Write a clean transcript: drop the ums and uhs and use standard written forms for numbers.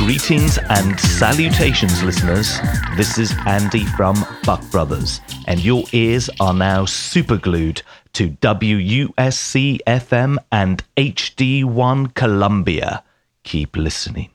Greetings and salutations, listeners. This is Andy from Buck Brothers, and your ears are now superglued to WUSC FM and HD1 Columbia. Keep listening.